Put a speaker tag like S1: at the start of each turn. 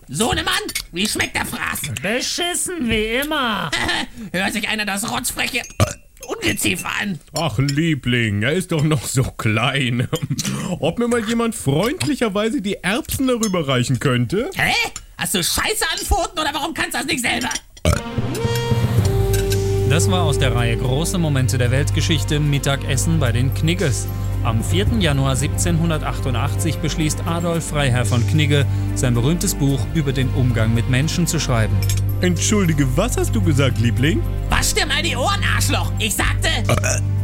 S1: Sohnemann, wie schmeckt der Fraß?
S2: Beschissen wie immer.
S1: Hört sich einer das rotzfreche Ungeziefer an.
S3: Ach, Liebling, er ist doch noch so klein. Ob mir mal jemand freundlicherweise die Erbsen darüber reichen könnte?
S1: Hä? Hast du Scheiße an Pfoten oder warum kannst du das nicht selber?
S2: Das war aus der Reihe Große Momente der Weltgeschichte Mittagessen bei den Knigges. Am 4. Januar 1788 beschließt Adolf Freiherr von Knigge, sein berühmtes Buch über den Umgang mit Menschen zu schreiben.
S3: Entschuldige, was hast du gesagt, Liebling?
S1: Wasch dir mal die Ohren, Arschloch. Ich sagte...